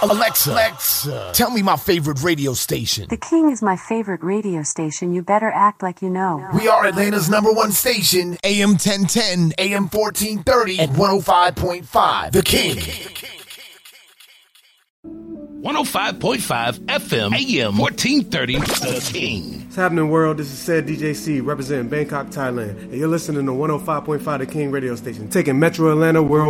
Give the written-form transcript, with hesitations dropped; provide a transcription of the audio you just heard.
Alexa, tell me my favorite radio station. The King is my favorite radio station. You better act like you know. We are Atlanta's #1 station, AM 1010, AM 1430, and 105.5. The King. 105.5 FM, AM 1430, The King. What's happening, world? This is Said DJC, representing Bangkok, Thailand. And you're listening to 105.5 The King radio station, taking Metro Atlanta world.